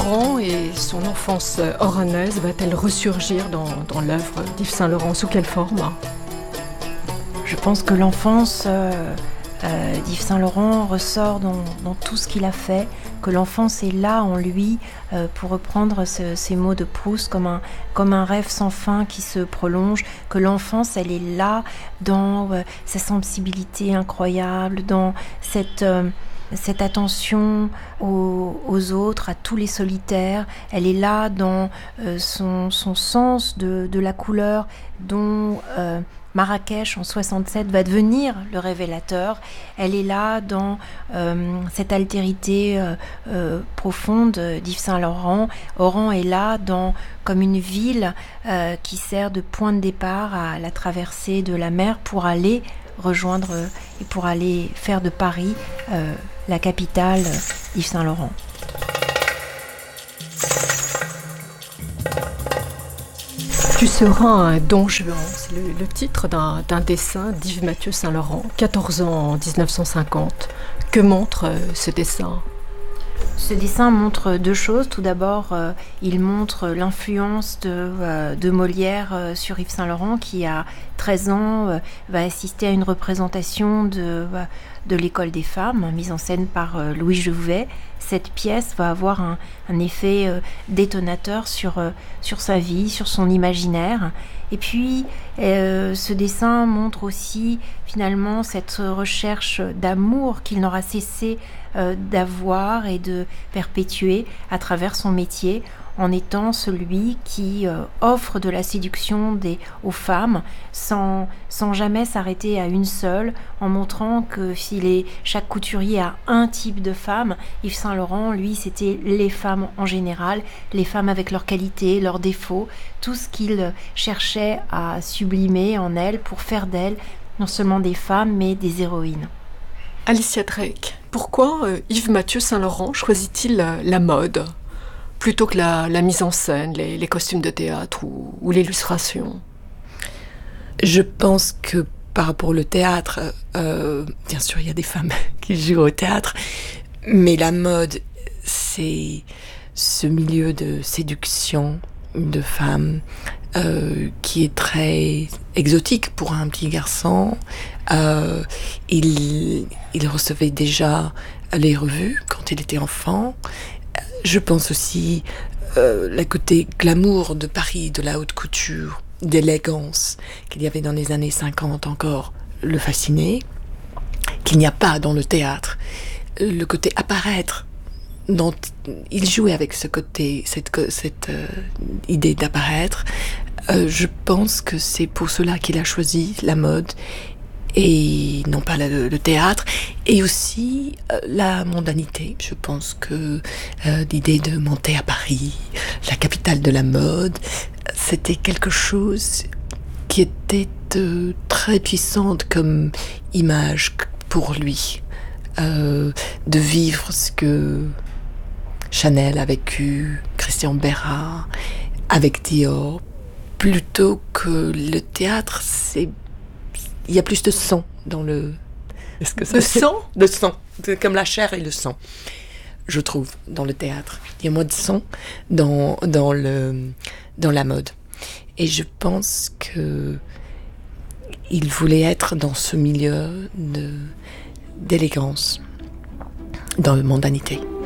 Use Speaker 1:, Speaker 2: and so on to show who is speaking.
Speaker 1: Saint-Laurent et son enfance orannaise va-t-elle ressurgir dans l'œuvre d'Yves Saint-Laurent? Sous quelle forme?
Speaker 2: Je pense que l'enfance d'Yves Saint-Laurent ressort dans tout ce qu'il a fait, que l'enfance est là en lui, pour reprendre ces mots de Proust, comme un rêve sans fin qui se prolonge, que l'enfance, elle est là dans sa sensibilité incroyable, dans cette attention aux autres, à tous les solitaires. Elle est là dans son sens de la couleur dont Marrakech en 67 va devenir le révélateur. Elle est là dans cette altérité profonde d'Yves Saint-Laurent. Oran est là comme une ville qui sert de point de départ à la traversée de la mer pour aller rejoindre et pour aller faire de Paris la capitale d'Yves Saint-Laurent.
Speaker 1: Tu seras un Don Juan, c'est le titre d'un dessin d'Yves Mathieu Saint-Laurent, 14 ans en 1950. Que montre ce dessin ?
Speaker 2: Ce dessin montre deux choses. Tout d'abord, il montre l'influence de Molière sur Yves Saint-Laurent, qui à 13 ans va assister à une représentation de l'école des femmes, mise en scène par Louis Jouvet. Cette pièce va avoir un effet détonateur sur sa vie, sur son imaginaire. Et puis, ce dessin montre aussi finalement cette recherche d'amour qu'il n'aura cessé d'avoir et de perpétuer à travers son métier, en étant celui qui offre de la séduction aux femmes sans jamais s'arrêter à une seule, en montrant que si chaque couturier a un type de femme, Yves Saint-Laurent, lui, c'était les femmes en général, les femmes avec leurs qualités, leurs défauts, tout ce qu'il cherchait à sublimer en elles pour faire d'elles non seulement des femmes, mais des héroïnes.
Speaker 1: Alicia Drake, pourquoi Yves Mathieu Saint-Laurent choisit-il la mode plutôt que la mise en scène, les costumes de théâtre ou l'illustration?
Speaker 3: Je pense que par rapport au théâtre, bien sûr il y a des femmes qui jouent au théâtre, mais la mode, c'est ce milieu de séduction de femmes qui est très exotique pour un petit garçon. Il recevait déjà les revues quand il était enfant. Je pense aussi le côté glamour de Paris, de la haute couture, d'élégance qu'il y avait dans les années 50 encore le fascinait, qu'il n'y a pas dans le théâtre. Le côté apparaître, dont il jouait avec ce côté, cette idée d'apparaître. Je pense que c'est pour cela qu'il a choisi la mode et non pas le théâtre, et aussi la mondanité. Je pense que l'idée de monter à Paris, la capitale de la mode, c'était quelque chose qui était très puissante comme image pour lui, de vivre ce que Chanel a vécu, Christian Berra, avec Dior, plutôt que le théâtre. Il y a plus de sang dans le...
Speaker 1: Est-ce que ça
Speaker 3: sang ? De sang, comme la chair et le sang, je trouve, dans le théâtre. Il y a moins de sang dans la mode. Et je pense qu'il voulait être dans ce milieu d'élégance, dans la mondanité.